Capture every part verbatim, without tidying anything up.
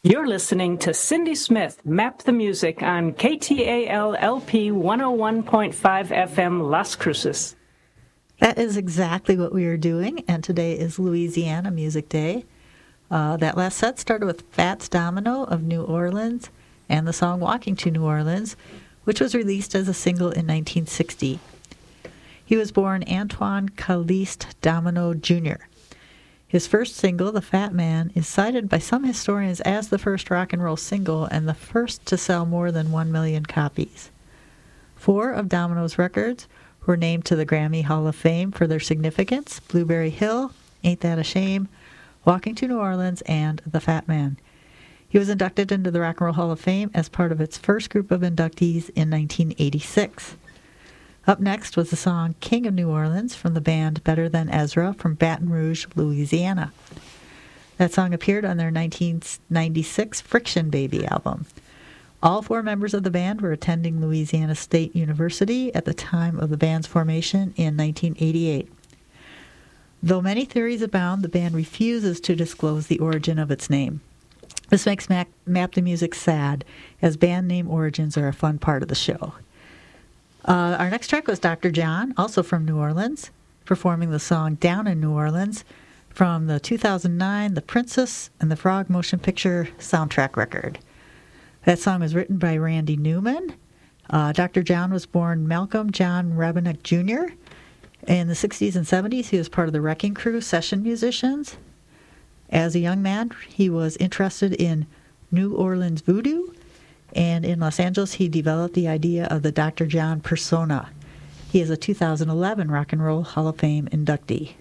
You're listening to Cindy Smith, Map the Music, on K T A L L P one oh one point five F M Las Cruces. That is exactly what we are doing, and today is Louisiana Music Day. Uh, that last set started with Fats Domino of New Orleans and the song Walking to New Orleans, which was released as a single in nineteen sixty. He was born Antoine Caliste Domino Junior His first single, The Fat Man, is cited by some historians as the first rock and roll single and the first to sell more than one million copies. Four of Domino's records were named to the Grammy Hall of Fame for their significance: Blueberry Hill, Ain't That a Shame, Walking to New Orleans, and The Fat Man. He was inducted into the Rock and Roll Hall of Fame as part of its first group of inductees in nineteen eighty-six. Up next was the song King of New Orleans from the band Better Than Ezra from Baton Rouge, Louisiana. That song appeared on their nineteen ninety-six Friction Baby album. All four members of the band were attending Louisiana State University at the time of the band's formation in nineteen eighty-eight. Though many theories abound, the band refuses to disclose the origin of its name. This makes Map, Map the Music sad, as band name origins are a fun part of the show. Uh, our next track was Doctor John, also from New Orleans, performing the song Down in New Orleans from the two thousand nine The Princess and the Frog motion picture soundtrack record. That song was written by Randy Newman. Uh, Doctor John was born Malcolm John Rebennack Junior In the sixties and seventies, he was part of the Wrecking Crew session musicians. As a young man, he was interested in New Orleans voodoo, and in Los Angeles, he developed the idea of the Doctor John persona. He is a two thousand eleven Rock and Roll Hall of Fame inductee.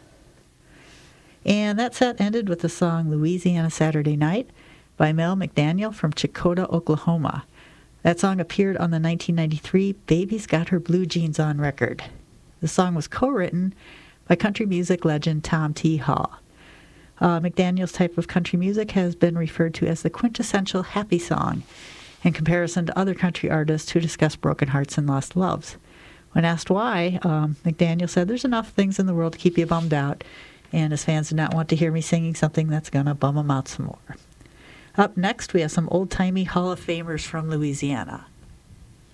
And that set ended with the song Louisiana Saturday Night by Mel McDaniel from Chakota, Oklahoma. That song appeared on the nineteen ninety-three Baby's Got Her Blue Jeans On record. The song was co-written by country music legend Tom T. Hall. Uh, McDaniel's type of country music has been referred to as the quintessential happy song, in comparison to other country artists who discuss broken hearts and lost loves. When asked why, um, McDaniel said, "There's enough things in the world to keep you bummed out, and his fans do not want to hear me singing something that's going to bum them out some more." Up next, we have some old-timey Hall of Famers from Louisiana.